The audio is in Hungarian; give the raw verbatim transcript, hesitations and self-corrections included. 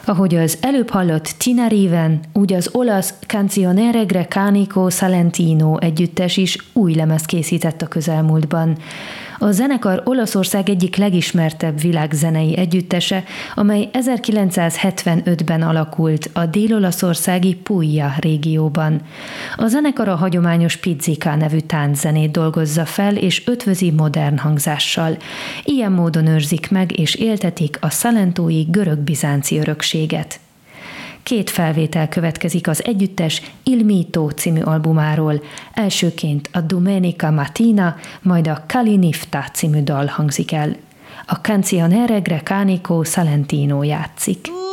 Ahogy az előbb hallott Tina Riven, úgy az olasz Canzionere Grecanico Salentino együttes is új lemezt készített a közelmúltban. A zenekar Olaszország egyik legismertebb világzenei együttese, amely ezerkilencszázhetvenötben alakult a dél-olaszországi Puglia régióban. A zenekar a hagyományos pizzika nevű tánczenét dolgozza fel és ötvözi modern hangzással. Ilyen módon őrzik meg és éltetik a salentói görög-bizánci örökséget. Két felvétel következik az együttes Il Mito című albumáról. Elsőként a Domenica Mattina, majd a Kalinifta című dal hangzik el. A Canzionere Grecanico Salentino játszik.